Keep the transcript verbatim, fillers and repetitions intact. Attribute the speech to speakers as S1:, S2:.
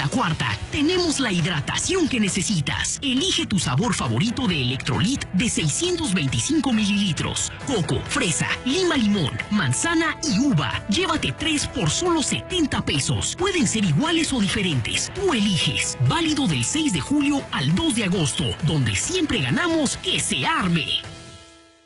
S1: la cuarta, tenemos la hidratación que necesitas. Elige tu sabor favorito de Electrolit de seiscientos veinticinco mililitros. Coco, fresa, lima limón, manzana y uva. Llévate tres por solo setenta pesos. Pueden ser iguales o diferentes. Tú eliges. Válido del seis de julio al dos de agosto, donde siempre ganamos que se arme.